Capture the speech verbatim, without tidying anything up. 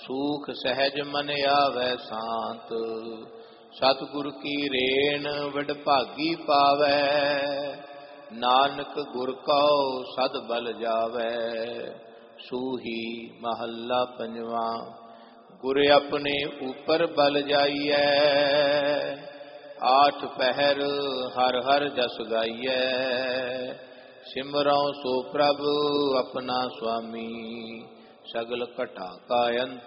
ਸੂਖ ਸਹਿਜ ਮਨ ਆਵੈ ਸ਼ਾਂਤ। ਸਤਿਗੁਰ ਕੀ ਰੇਣ ਵਡਭਾਗੀ ਪਾਵੈ, ਨਾਨਕ ਗੁਰ ਕਉ ਸਦ ਬਲ ਜਾਵੈ। ਸੂਹੀ ਮਹੱਲਾ ਪੰਜਵਾ। ਗੁਰ ਆਪਣੇ ਉਪਰ ਬਲ ਜਾਈਐ, ਆਠ ਪਹਿਰ ਹਰ ਹਰ ਜਸ ਗਾਈਐ। ਸਿਮਰਉ ਸੋ ਪ੍ਰਭ ਆਪਣਾ ਸੁਆਮੀ, ਸਗਲ ਘਟਾ ਕਾ ਅੰਤ